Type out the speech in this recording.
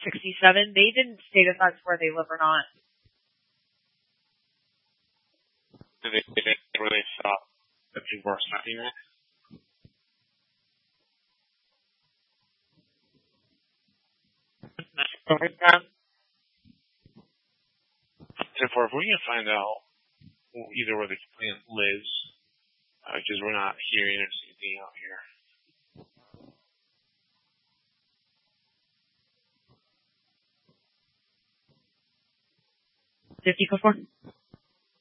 67. They didn't state if that's where they live or not. Did they say where they saw that people were smoking it? Therefore, if we can find out either where the plant lives, because we're not hearing or seeing anything out here. 50 before?